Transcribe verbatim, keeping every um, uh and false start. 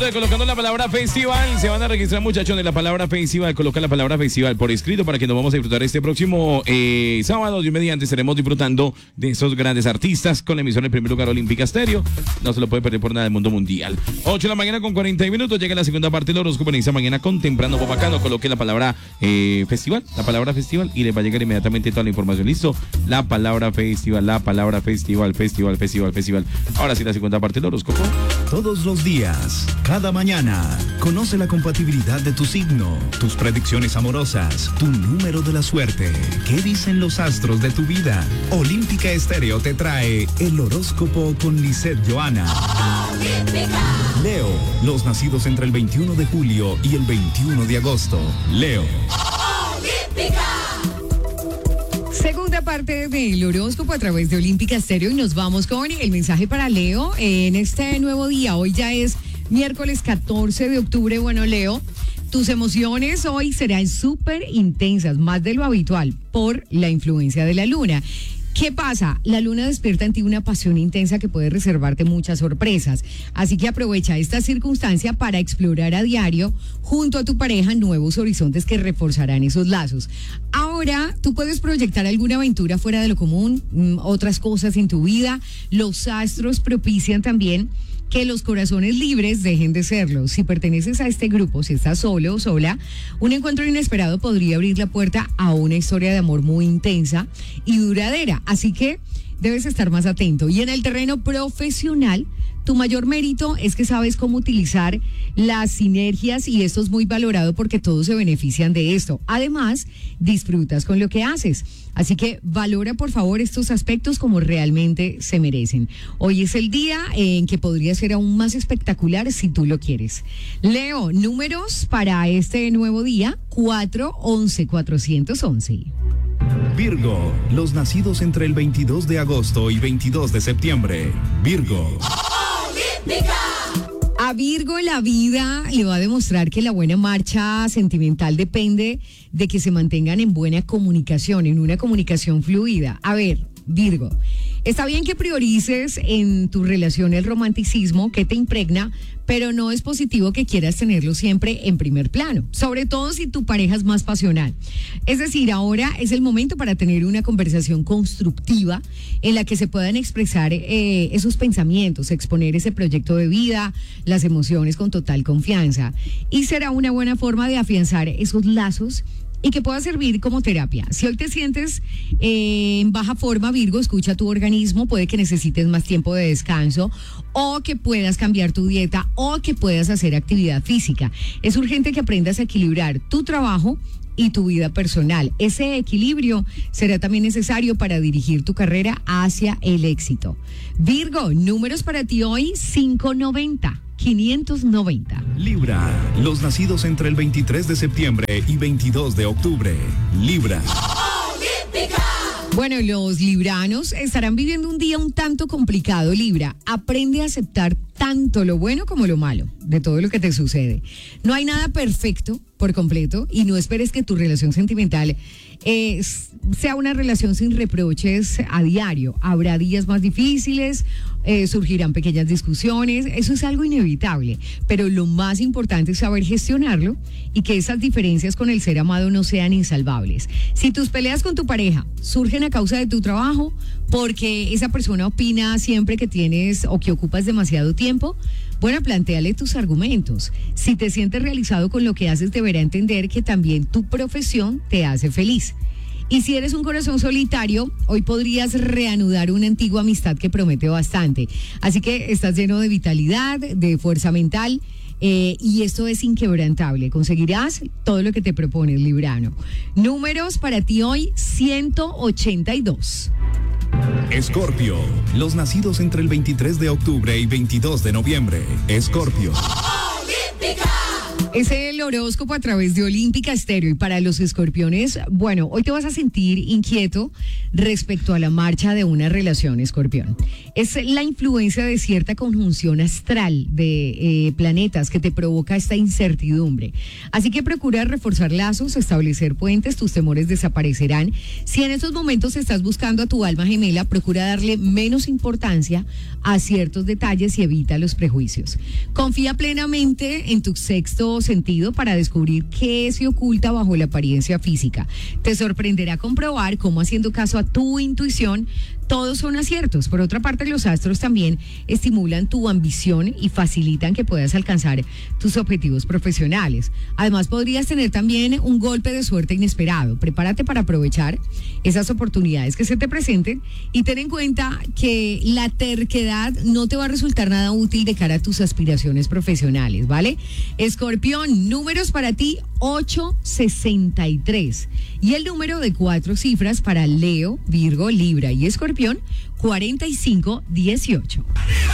Colocando la palabra festival, se van a registrar, muchachos, de la palabra festival. Coloca la palabra festival por escrito para que nos vamos a disfrutar este próximo eh, sábado. Dios mediante estaremos disfrutando de esos grandes artistas con la emisión en primer lugar Olímpica Estéreo. No se lo puede perder por nada del mundo mundial. ocho de la mañana con cuarenta minutos. Llega la segunda parte del horóscopo en esta mañana con Temprano Bobacano. Coloque la palabra eh, festival, la palabra festival y le va a llegar inmediatamente toda la información. Listo, la palabra festival, la palabra festival, festival, festival, festival. Ahora sí, la segunda parte del horóscopo. Todos los días, cada mañana, conoce la compatibilidad de tu signo, tus predicciones amorosas, tu número de la suerte. ¿Qué dicen los astros de tu vida? Olímpica Estéreo te trae el horóscopo con Lisette Joana. Leo, los nacidos entre el veintiuno de julio y el veintiuno de agosto. Leo. Segunda parte del horóscopo a través de Olímpica Estéreo y nos vamos con el mensaje para Leo en este nuevo día. Hoy ya es miércoles catorce de octubre. Bueno, Leo, tus emociones hoy serán súper intensas, más de lo habitual, por la influencia de la luna. ¿Qué pasa? La luna despierta en ti una pasión intensa que puede reservarte muchas sorpresas. Así que aprovecha esta circunstancia para explorar a diario junto a tu pareja nuevos horizontes que reforzarán esos lazos. Ahora tú puedes proyectar alguna aventura fuera de lo común, mmm, otras cosas en tu vida. Los astros propician también que los corazones libres dejen de serlo. Si perteneces a este grupo, si estás solo o sola, un encuentro inesperado podría abrir la puerta a una historia de amor muy intensa y duradera. Así que debes estar más atento. Y en el terreno profesional, tu mayor mérito es que sabes cómo utilizar las sinergias y esto es muy valorado porque todos se benefician de esto. Además, disfrutas con lo que haces. Así que valora por favor estos aspectos como realmente se merecen. Hoy es el día en que podría ser aún más espectacular si tú lo quieres. Leo, números para este nuevo día, cuatro, once, cuatrocientos once. Virgo, los nacidos entre el veintidós de agosto y veintidós de septiembre. Virgo. A Virgo la vida le va a demostrar que la buena marcha sentimental depende de que se mantengan en buena comunicación, en una comunicación fluida. A ver, Virgo, está bien que priorices en tu relación el romanticismo que te impregna, pero no es positivo que quieras tenerlo siempre en primer plano, sobre todo si tu pareja es más pasional. Es decir, ahora es el momento para tener una conversación constructiva en la que se puedan expresar eh, esos pensamientos, exponer ese proyecto de vida, las emociones con total confianza. Y será una buena forma de afianzar esos lazos y que pueda servir como terapia. Si hoy te sientes eh, en baja forma, Virgo, escucha tu organismo, puede que necesites más tiempo de descanso o que puedas cambiar tu dieta o que puedas hacer actividad física. Es urgente que aprendas a equilibrar tu trabajo y tu vida personal. Ese equilibrio será también necesario para dirigir tu carrera hacia el éxito. Virgo, números para ti hoy, quinientos noventa. quinientos noventa. Libra, los nacidos entre el veintitrés de septiembre y veintidós de octubre. Libra. Bueno, los libranos estarán viviendo un día un tanto complicado, Libra. Aprende a aceptar tanto lo bueno como lo malo de todo lo que te sucede. No hay nada perfecto por completo y no esperes que tu relación sentimental eh, sea una relación sin reproches a diario. Habrá días más difíciles, eh, surgirán pequeñas discusiones, eso es algo inevitable, pero lo más importante es saber gestionarlo y que esas diferencias con el ser amado no sean insalvables. Si tus peleas con tu pareja surgen a causa de tu trabajo, porque esa persona opina siempre que tienes o que ocupas demasiado tiempo, bueno, plantéale tus argumentos. Si te sientes realizado con lo que haces, deberá entender que también tu profesión te hace feliz. Y si eres un corazón solitario, hoy podrías reanudar una antigua amistad que promete bastante. Así que estás lleno de vitalidad, de fuerza mental, eh, y esto es inquebrantable. Conseguirás todo lo que te propones, Librano. Números para ti hoy, ciento ochenta y dos. Escorpio, los nacidos entre el veintitrés de octubre y veintidós de noviembre. Escorpio. Es el horóscopo a través de Olímpica Estéreo. Y para los escorpiones, bueno, hoy te vas a sentir inquieto respecto a la marcha de una relación, escorpión. Es la influencia de cierta conjunción astral de eh, planetas que te provoca esta incertidumbre. Así que procura reforzar lazos, establecer puentes, tus temores desaparecerán. Si en estos momentos estás buscando a tu alma gemela, procura darle menos importancia a ciertos detalles y evita los prejuicios. Confía plenamente en tu sexto sentido para descubrir qué se oculta bajo la apariencia física. Te sorprenderá comprobar cómo, haciendo caso a tu intuición, todos son aciertos. Por otra parte, los astros también estimulan tu ambición y facilitan que puedas alcanzar tus objetivos profesionales. Además, podrías tener también un golpe de suerte inesperado. Prepárate para aprovechar esas oportunidades que se te presenten y ten en cuenta que la terquedad no te va a resultar nada útil de cara a tus aspiraciones profesionales, ¿vale? Escorpión, números para ti, ocho sesenta y tres. Y el número de cuatro cifras para Leo, Virgo, Libra y Escorpión, cuarenta y cinco dieciocho.